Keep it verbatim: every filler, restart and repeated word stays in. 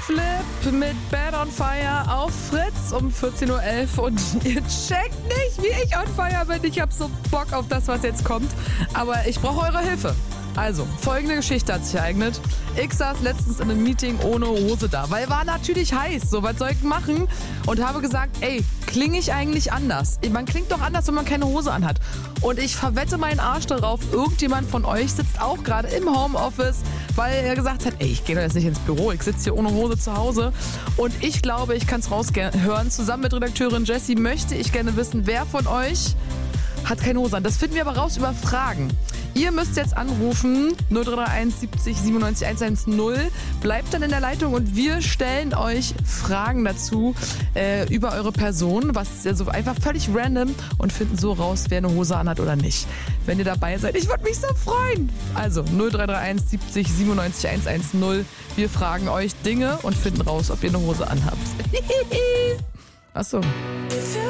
Flip mit Bad on Fire auf Fritz um vierzehn Uhr elf und ihr checkt nicht, wie ich on fire bin. Ich hab so Bock auf das, was jetzt kommt, aber ich brauche eure Hilfe. Also, folgende Geschichte hat sich ereignet. Ich saß letztens in einem Meeting ohne Hose da, weil war natürlich heiß, so was soll ich machen? Und habe gesagt, ey, klinge ich eigentlich anders? Man klingt doch anders, wenn man keine Hose anhat. Und ich verwette meinen Arsch darauf, irgendjemand von euch sitzt auch gerade im Homeoffice, weil er gesagt hat, ey, ich gehe doch jetzt nicht ins Büro, ich sitze hier ohne Hose zu Hause. Und ich glaube, ich kann es raushören. Zusammen mit Redakteurin Jessie möchte ich gerne wissen, wer von euch hat keine Hose an. Das finden wir aber raus über Fragen. Ihr müsst jetzt anrufen, null drei drei eins siebzig siebenundneunzig hundertzehn. Bleibt dann in der Leitung und wir stellen euch Fragen dazu äh, über eure Person, was ja so einfach völlig random, und finden so raus, wer eine Hose anhat oder nicht. Wenn ihr dabei seid, ich würde mich so freuen. Also null drei drei eins siebzig siebenundneunzig hundertzehn. Wir fragen euch Dinge und finden raus, ob ihr eine Hose anhabt. Achso.